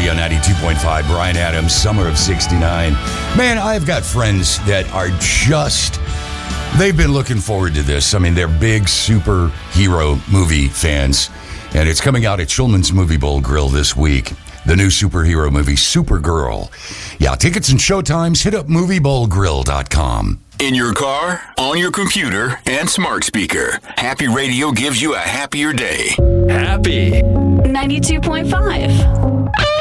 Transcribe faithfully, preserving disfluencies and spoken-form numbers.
Radio ninety-two point five. Brian Adams, Summer of sixty-nine. Man, I've got friends that are just, they've been looking forward to this. I mean, they're big superhero movie fans. And it's coming out at Shulman's Movie Bowl Grill this week. The new superhero movie, Supergirl. Yeah, tickets and showtimes, hit up movie bowl grill dot com. In your car, on your computer, and smart speaker, Happy Radio gives you a happier day. Happy ninety-two point five.